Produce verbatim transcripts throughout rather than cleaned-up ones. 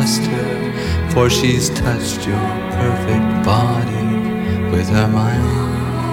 master, for she's touched your perfect body with her mind.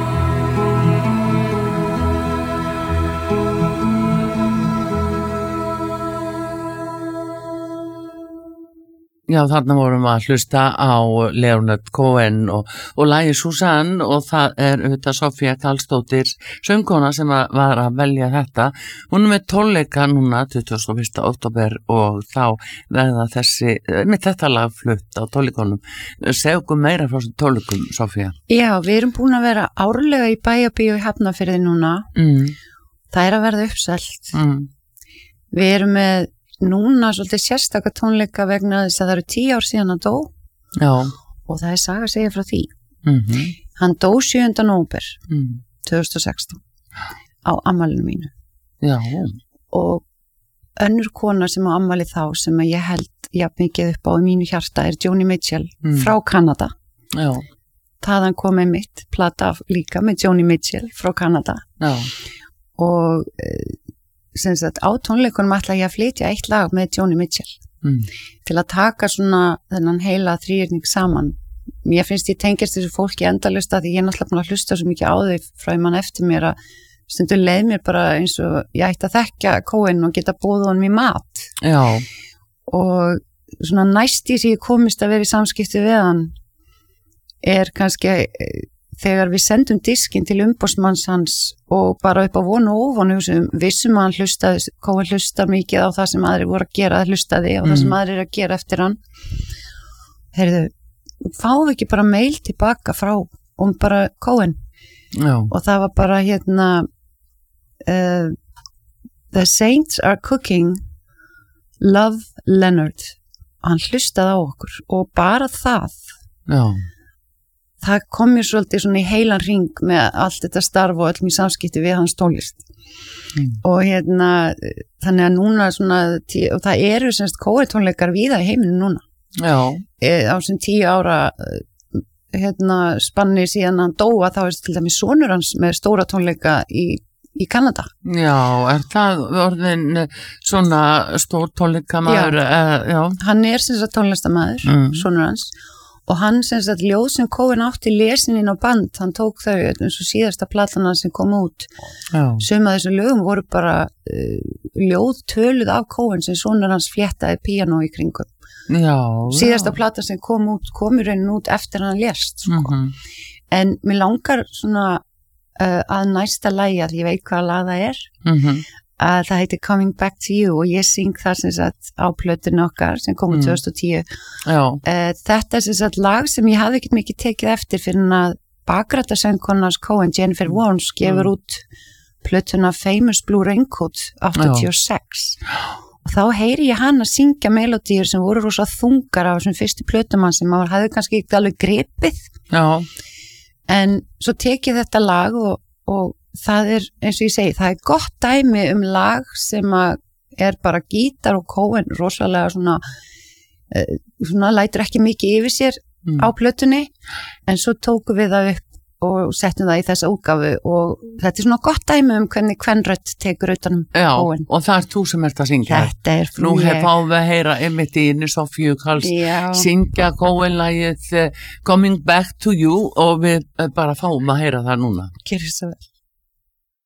Já, þarna vorum við að hlusta á Leonard Cohen og, og lagi Susanne og það er auðvitað Sofía Karlsdóttir söngkona sem að var að velja þetta. Hún er með tónleika núna tuttugasta og fyrsta október og þá verða þessi, með þetta lag flutt á tónleikunum. Segðu okkur meira frá þessum tónleikum, Sofía. Já, við erum búin að vera árlega í Bæjarbíó í Hafnarfirði núna. Mm. Það er að verða uppselt. Mm. Við erum með núna svolítið sérstaka tónleika vegna þess að það eru tíu ár síðan hann dó. Já. Og það er saga að segja frá því. Mm-hmm. Hann dó sjöunda nóvember mm. tvö þúsund og sextán á afmælinu mínu. Já. Og önnur kona sem á afmæli þá sem ég held jafn mikið upp á í mínu hjarta er Joni Mitchell mm. frá Kanada. Já. Þaðan kom einmitt plata líka með Joni Mitchell frá Kanada. Já. Og sem sagt á tónleikunum ætla ég að flytja eitt lag með Joni Mitchell mm. til að taka svona þennan heila þríhyrning saman. Mér finnst ég tengjast þessu fólki endalaust að því ég er náttúrulega búin að hlusta svo mikið á þau frá ég mann eftir mér að stundum leið mér bara eins og ég ætti að þekkja Cohen og geta bóða honum í mat. Já. Og svona næsti sem ég komist að vera í samskipti við hann er kannski þegar við sendum diskinn til umboðsmanns hans og bara upp á vonu og óvonu vissum að hann hlustaði, Cohen hlustar mikið á það sem aðrir voru að gera, hlustaði á mm. það sem aðrir er að gera eftir hann. Heyrðu, fáum við ekki bara mail tilbaka frá um bara Cohen. Já. Og það var bara hérna uh, The Saints are cooking, love Leonard. Og hann hlustaði á okkur og bara það. Já. Það kom mér svolítið svona í heilan hring með allt þetta starf og öllum í samskipti við hans tónlist. Mm. Og hérna, þannig að núna svona, og það eru semst Cohen tónleikar víða í heiminu núna. Já. E, á sem tíu ára hérna, spanni síðan hann dóa, þá er til dæmis sonur hans með stóra tónleika í, í Kanada. Já, er það orðin svona stór tónleikamaður? Já. Uh, já. Hann er sem sagt tónlistarmaður, mm. sonur hans. Og hann sem sagt ljóð sem Cohen átti lesin inn á band, hann tók þau eins og síðasta platana sem kom út. Já. Sum af þessu lögum voru bara uh, ljóð töluð af Cohen sem sonur hans fléttaði píanó í kringum. Já. Síðasta já. plata sem kom út, kom í raunin út eftir hann lést. Sko. Mm-hmm. En mér langar svona uh, að næsta lagi, að ég veit hvaða lag það er, mm-hmm. að það heitir Coming Back to You og ég syng það sem sagt á plötun okkar sem kom út mm. tvö þúsund og tíu. Já. Uh, þetta er sem sagt lag sem ég hafði ekkert mikið tekið eftir fyrir að bakrættarsöngkonans Cohen, Jennifer Warnes, gefur mm. út plötuna Famous Blue Raincoat áttatíu og sex. Já. Og þá heyri ég hann að syngja melodíur sem voru rosa þungar á þessum fyrstu plötum hans sem maður hafði kannski ekki alveg gripið. Já. En svo tek ég þetta lag og, og það er, eins og ég segi, það er gott dæmi um lag sem að er bara gítar og Cohen rosalega svona, uh, svona lætur ekki mikið yfir sér mm. á plötunni, en svo tókum við það upp og settum það í þessa útgáfu og þetta er svona gott dæmi um hvernig kvenrödd tekur utanum Cohen. Já, og það er þú sem ert að syngja. Þetta er frú Nú ég. Nú hefum við að heyra einmitt í inni Sofíu Karls syngja Cohen-lagið uh, Coming Back to You og við uh, bara fáum að heyra það núna. Gjörðu svo vel.